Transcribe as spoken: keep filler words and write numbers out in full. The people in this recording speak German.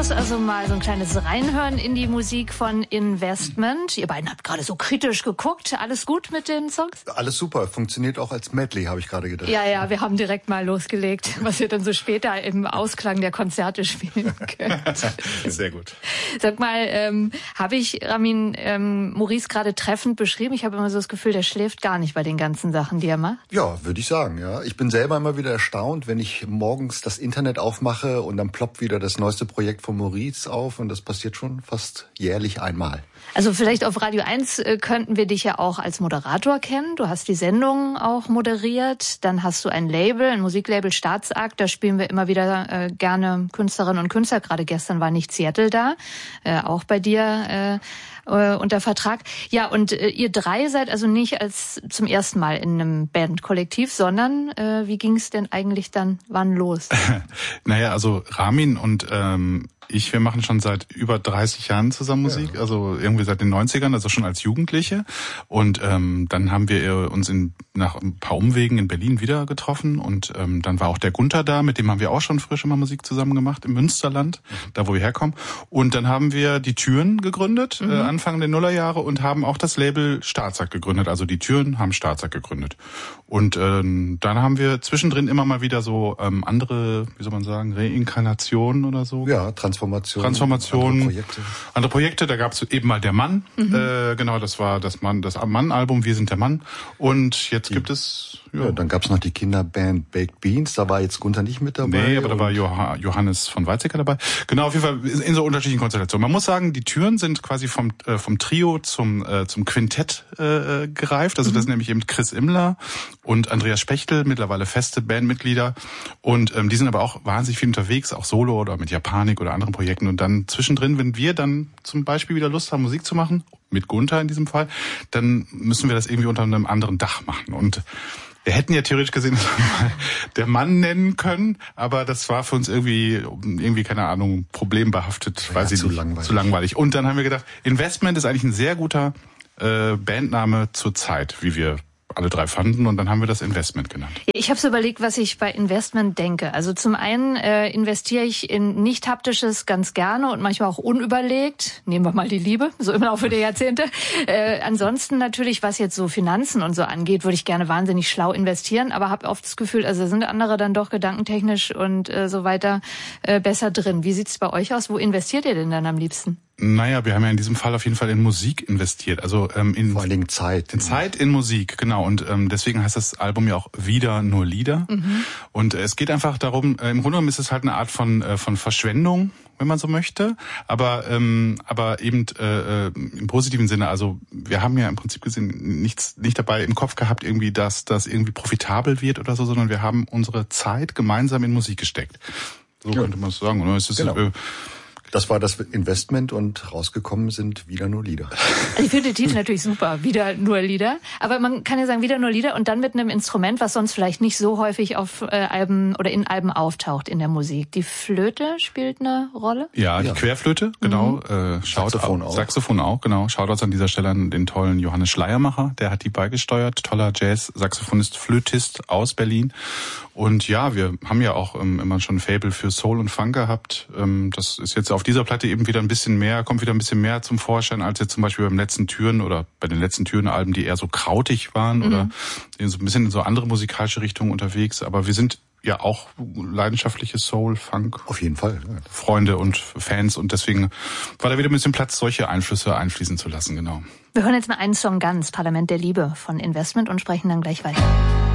Schluss also mal so ein kleines Reinhören in die Musik von Investment. Ihr beiden habt gerade so kritisch geguckt. Alles gut mit den Songs? Alles super. Funktioniert auch als Medley, habe ich gerade gedacht. Ja, ja, wir haben direkt mal losgelegt, was ihr dann so später im Ausklang der Konzerte spielen könnt. Sehr gut. Sag mal, ähm, habe ich Ramin ähm, Maurice gerade treffend beschrieben? Ich habe immer so das Gefühl, der schläft gar nicht bei den ganzen Sachen, die er macht. Ja, würde ich sagen, ja. Ich bin selber immer wieder erstaunt, wenn ich morgens das Internet aufmache und dann ploppt wieder das neueste Projekt von Maurice auf und das passiert schon fast jährlich einmal. Also vielleicht auf Radio eins äh, könnten wir dich ja auch als Moderator kennen. Du hast die Sendung auch moderiert. Dann hast du ein Label, ein Musiklabel Staatsakt. Da spielen wir immer wieder äh, gerne Künstlerinnen und Künstler. Gerade gestern war nicht Seattle da, äh, auch bei dir äh, äh, unter Vertrag. Ja, und äh, ihr drei seid also nicht als zum ersten Mal in einem Bandkollektiv, sondern äh, wie ging es denn eigentlich dann wann los? Naja, also Ramin und ähm, ich, wir machen schon seit über dreißig Jahren zusammen Musik, ja. Also irgendwie seit den neunzigern, also schon als Jugendliche. Und ähm, dann haben wir uns in, nach ein paar Umwegen in Berlin wieder getroffen und ähm, dann war auch der Gunther da, mit dem haben wir auch schon früher schon mal Musik zusammen gemacht im Münsterland, da wo wir herkommen. Und dann haben wir die Türen gegründet, mhm. äh, Anfang der Nullerjahre und haben auch das Label Staatsakt gegründet. Also die Türen haben Staatsakt gegründet. Und ähm, dann haben wir zwischendrin immer mal wieder so ähm, andere, wie soll man sagen, Reinkarnationen oder so. Ja, Transformation. Transformation. Andere Projekte. Andere Projekte, da gab es eben mal Der Mann. Mhm. Äh, genau, das war das Mann, das Mann-Album, Wir sind der Mann. Und jetzt die, gibt es... Ja, ja dann gab es noch die Kinderband Baked Beans, da war jetzt Gunther nicht mit dabei. Nee, aber da war Johannes von Weizsäcker dabei. Genau, auf jeden Fall in so unterschiedlichen Konstellationen. Man muss sagen, die Türen sind quasi vom äh, vom Trio zum äh, zum Quintett äh, gereift. Also mhm. das ist nämlich eben Chris Immler und Andreas Spechtel, mittlerweile feste Bandmitglieder. Und ähm, die sind aber auch wahnsinnig viel unterwegs, auch solo oder mit Japanik oder anderen Projekten. Und dann zwischendrin, wenn wir dann zum Beispiel wieder Lust haben, Musik zu machen, mit Gunther in diesem Fall, dann müssen wir das irgendwie unter einem anderen Dach machen. Und wir hätten ja theoretisch gesehen mal Der Mann nennen können, aber das war für uns irgendwie, irgendwie keine Ahnung, problembehaftet, ja, weiß ich zu nicht, langweilig. zu langweilig. Und dann haben wir gedacht, Investment ist eigentlich ein sehr guter äh, Bandname zur Zeit, wie wir alle drei fanden, und dann haben wir das Investment genannt. Ich habe so überlegt, was ich bei Investment denke. Also zum einen äh, investiere ich in nicht haptisches ganz gerne und manchmal auch unüberlegt. Nehmen wir mal die Liebe, so im Laufe der Jahrzehnte. Äh, ansonsten natürlich, was jetzt so Finanzen und so angeht, würde ich gerne wahnsinnig schlau investieren, aber habe oft das Gefühl, also sind andere dann doch gedankentechnisch und äh, so weiter äh, besser drin. Wie sieht's bei euch aus? Wo investiert ihr denn dann am liebsten? Naja, wir haben ja in diesem Fall auf jeden Fall in Musik investiert. Also ähm, in vor allen Dingen Zeit. In Zeit in Musik, genau. Und ähm, deswegen heißt das Album ja auch Wieder nur Lieder. Mhm. Und äh, es geht einfach darum, äh, im Grunde genommen ist es halt eine Art von äh, von Verschwendung, wenn man so möchte. Aber ähm, aber eben äh, im positiven Sinne. Also wir haben ja im Prinzip gesehen nichts nicht dabei im Kopf gehabt, irgendwie, dass das irgendwie profitabel wird oder so, sondern wir haben unsere Zeit gemeinsam in Musik gesteckt. So ja. könnte man es sagen. Oder? Es ist, genau. äh, Das war das Investment und rausgekommen sind Wieder nur Lieder. Also ich finde den Titel natürlich super, Wieder nur Lieder. Aber man kann ja sagen, Wieder nur Lieder und dann mit einem Instrument, was sonst vielleicht nicht so häufig auf äh, Alben oder in Alben auftaucht in der Musik. Die Flöte spielt eine Rolle? Ja, die ja. Querflöte, genau. Mhm. Äh, Saxophon auch. Saxophon auch, genau. Shoutouts an dieser Stelle an den tollen Johannes Schleiermacher, der hat die beigesteuert. Toller Jazz-Saxophonist, Flötist aus Berlin. Und ja, wir haben ja auch ähm, immer schon ein Faible für Soul und Funk gehabt. Ähm, das ist jetzt auf dieser Platte eben wieder ein bisschen mehr, kommt wieder ein bisschen mehr zum Vorschein, als jetzt zum Beispiel beim letzten Türen oder bei den letzten Türen-Alben, die eher so krautig waren mhm. oder so ein bisschen in so andere musikalische Richtungen unterwegs. Aber wir sind ja auch leidenschaftliche Soul, Funk. Auf jeden Fall. Ja. Freunde und Fans, und deswegen war da wieder ein bisschen Platz, solche Einflüsse einfließen zu lassen, genau. Wir hören jetzt mal einen Song ganz, Parlament der Liebe von Investment, und sprechen dann gleich weiter.